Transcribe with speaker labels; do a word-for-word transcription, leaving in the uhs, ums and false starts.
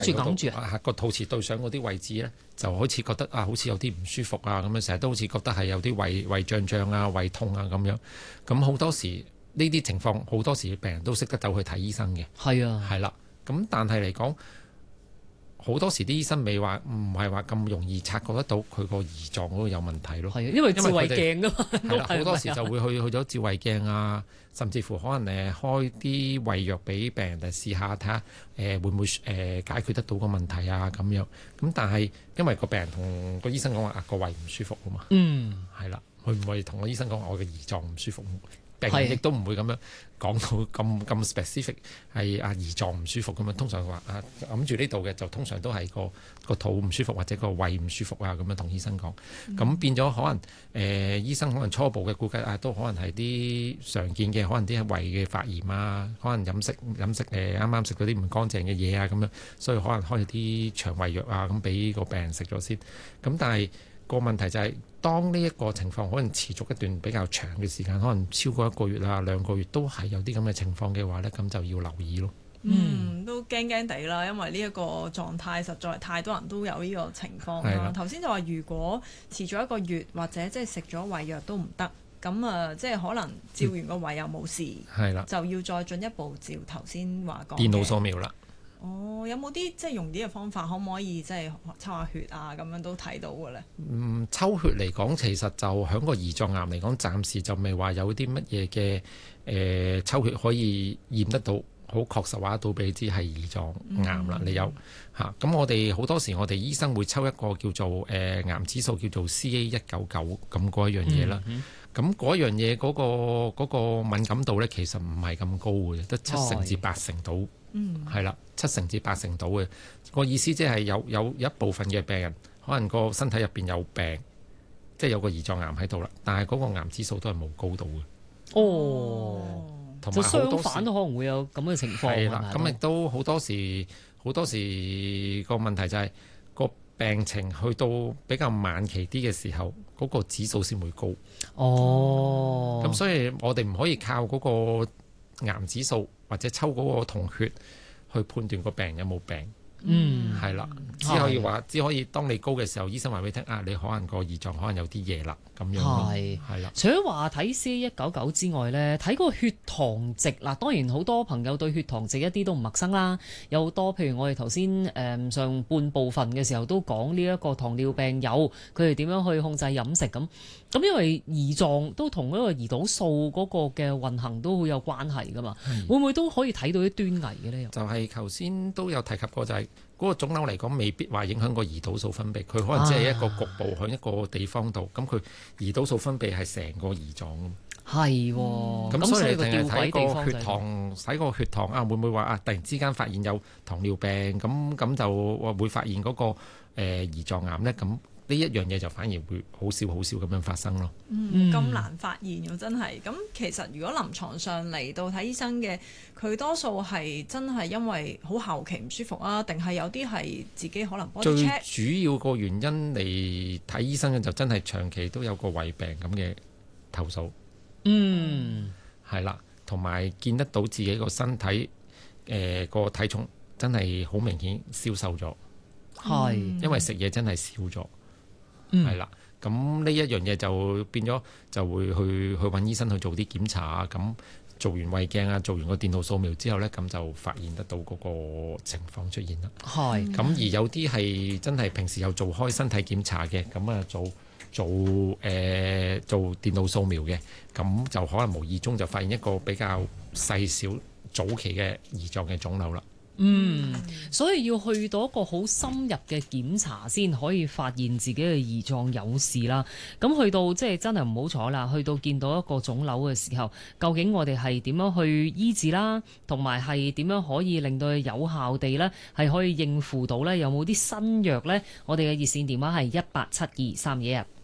Speaker 1: 住揞住
Speaker 2: 啊個肚臍對上嗰啲位置咧，就好似覺得啊，好似有啲唔舒服啊咁樣，成日都好似覺得係有啲胃胃脹脹啊、胃痛啊咁樣。咁好多時呢啲情況，好多時病人都識得走去睇醫生嘅。
Speaker 1: 係啊，
Speaker 2: 係啦。咁但係嚟講，好多時啲醫生未話唔係話咁容易察覺得到佢個胰臟嗰度有問題咯。
Speaker 1: 係啊，因為照胃鏡㗎嘛。
Speaker 2: 係啦，好多時就會去去咗照胃鏡啊，甚至乎可能誒開啲胃藥俾病人嚟試下睇下誒會唔會誒解決得到個問題啊咁樣。咁但係因為個病人同個醫生講話啊個胃唔舒服啊嘛。
Speaker 1: 嗯，
Speaker 2: 係啦，佢唔會同個醫生講話我嘅胰臟唔舒服。病人亦都唔會咁樣講到咁咁 specific 係啊胰臟唔舒服咁樣，通常話啊揞住呢度嘅就通常都係個個肚唔舒服或者個胃唔舒服啊咁樣同醫生講，咁、嗯、變咗可能誒、呃、醫生可能初步嘅估計啊都可能係啲常見嘅可能啲胃嘅發炎啊，可能飲食飲食誒啱啱食嗰啲唔乾淨嘅嘢啊咁樣，所以可能開啲腸胃藥啊咁俾個病人食咗先，咁但係個問題就係、是。當呢一個情況可能持續一段比較長嘅時間，可能超過一個月啦、兩個月都係有啲咁嘅情況嘅話呢，咁就要留意咯。
Speaker 3: 嗯，都驚驚地啦，因為呢一個狀態實在太多人都有呢個情況啦。頭先就話如果持續一個月或者即係食咗胃藥都唔得，咁啊即係可能照完個胃又冇事，係啦、嗯，就要再進一步照頭先話講
Speaker 2: 電腦掃描啦。
Speaker 3: 哦，有冇啲即係用啲嘅方法，可唔可以即係抽下血啊？咁樣都睇到嘅咧。
Speaker 2: 嗯，抽血嚟講，其實就響個胰臟癌嚟講，暫時就未話有啲乜嘢嘅誒抽血可以驗得到，好確實話到俾你知係胰臟癌啦。嗯、你有嚇咁、啊，我哋好多時我哋醫生會抽一個叫做誒、呃、癌指數叫做 C A 一九九咁嗰一樣嘢啦。咁嗰、嗯、樣嘢嗰、嗰個嗰個敏感度咧，其實唔係咁高嘅，得七成至八成到。嗯，係啦，七成至八成到嘅個意思，即係有有一部分嘅病人可能個身體入邊有病，即係有個胰臟癌喺度啦，但係嗰個癌指數都係冇高度嘅。
Speaker 1: 哦，同埋相反都可能會有咁嘅情況。係啦，
Speaker 2: 咁亦都好多時好多時個問題就係、是、個病情去到比較晚期啲嘅時候，嗰、那個指數先會高。
Speaker 1: 哦，
Speaker 2: 咁所以我哋唔可以靠嗰個癌指數或者抽嗰個銅血去判斷個病人有冇病。嗯，係啦，只可以話，只可以當你高嘅時候，醫生話俾你聽啊，你可能個胰臟可能有啲嘢啦，咁樣咯。係係啦。除
Speaker 1: 咗話睇 C A 一九九之外咧，睇嗰個血糖值嗱，當然好多朋友對血糖值一啲都唔陌生啦。有好多譬如我哋頭先誒上半部分嘅時候都講呢一個糖尿病友佢哋點樣去控制飲食咁。咁因為胰臟都同嗰個胰島素嗰個嘅運行都好有關係噶嘛，嗯、會唔會都可以睇到啲端倪嘅咧？
Speaker 2: 就係頭先都有提及過，就係、是、嗰個腫瘤嚟講，未必話影響個胰島素分泌，佢可能只係一個局部喺一個地方度，咁佢、啊、胰島素分泌係成個胰臟。係喎，咁、嗯、所以你淨係睇個血糖，睇個血糖啊，會唔會話啊？突然之間發現有糖尿病，咁咁就會發現嗰、那個誒、呃、胰臟癌咧？咁呢一樣嘢就反而會好少好少咁樣發生咯。
Speaker 3: 嗯，咁難發現喎，真係。咁其實如果臨床上嚟到睇醫生嘅，佢多數係真係因為好後期唔舒服啊，定係有啲係自己可能 body check？
Speaker 2: 最主要個原因嚟睇醫生嘅就真係長期都有個胃病咁嘅投訴。嗯，係啦，同埋見得到自己個身體誒個、呃、體重真係好明顯消瘦咗，係、嗯、因為食嘢真係少咗，係啦、嗯，咁呢一樣嘢就變咗就會去去揾醫生去做啲檢查啊，咁做完胃鏡啊，做完個電腦掃描之後呢，咁就發現得到嗰個情況出現啦。係，咁而有啲係真係平時有做開身體檢查嘅，咁啊做。做誒、呃、做電腦掃描嘅，咁就可能無意中就發現一個比較細小早期嘅胰臟嘅腫瘤啦。
Speaker 1: 嗯，所以要去到一個好深入嘅檢查先可以發現自己嘅胰臟有事啦。咁去到即係真係唔好彩啦，去到見到一個腫瘤嘅時候，究竟我哋係點樣去醫治啦，同埋係點樣可以令到佢有效地呢係可以應付到呢？有冇啲新藥呢？我哋嘅熱線電話係一八七二三一一。